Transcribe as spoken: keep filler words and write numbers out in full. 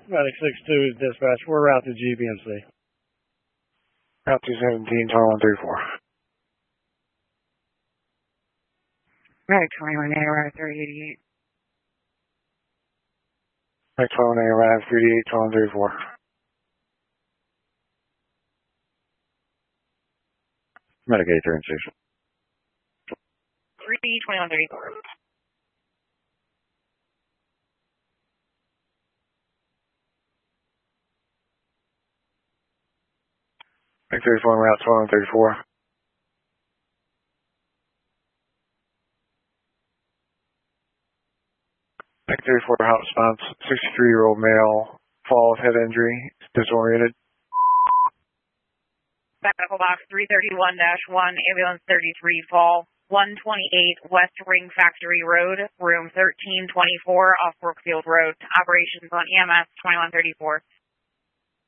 Medic six two is dispatch. We're out to G B M C. Route two seventeen, twenty-one thirty-four. Medic twenty-one A, arrive three eighty-eight. Medic twenty-one A, arrive three eighty-eight, twenty-one thirty-four. Medic eight turn station. three twenty-one thirty-four. Medic thirty-four, route twenty-one thirty-four. Medic thirty-four, hot response. sixty-three-year-old male, fall with head injury, disoriented. Medical box three thirty-one dash one, ambulance thirty-three, fall, one twenty-eight West Ring Factory Road, room thirteen twenty-four off Brookfield Road. Operations on E M S twenty-one thirty-four.